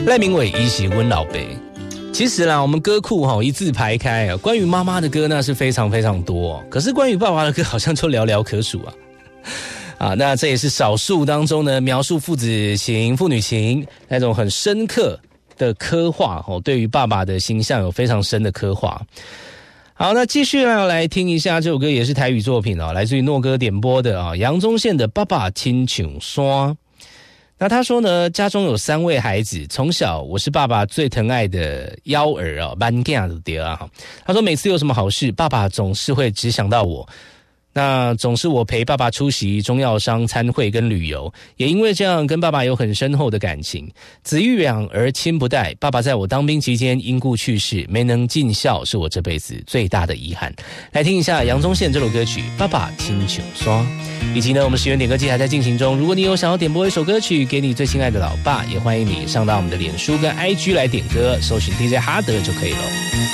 赖明伟一起温老北。其实啦，我们歌库一字排开啊，关于妈妈的歌那是非常非常多，可是关于爸爸的歌好像就寥寥可数啊。那这也是少数当中呢，描述父子情、父女情那种很深刻的刻画对于爸爸的形象有非常深的刻画。好，那继续来听一下这首歌，也是台语作品来自于诺哥点播的杨宗宪的《爸爸亲像山》。那他说呢，家中有3位孩子，从小我是爸爸最疼爱的幺儿慢囝就对了。他说每次有什么好事，爸爸总是会只想到我。那总是我陪爸爸出席中药商参会跟旅游，也因为这样跟爸爸有很深厚的感情。子欲养而亲不待，爸爸在我当兵期间因故去世，没能尽孝，是我这辈子最大的遗憾。来听一下杨宗宪这首歌曲《爸爸亲像山》，以及呢我们10元点歌季还在进行中。如果你有想要点播一首歌曲给你最亲爱的老爸，也欢迎你上到我们的脸书跟 IG 来点歌，搜寻 DJ 哈德就可以了。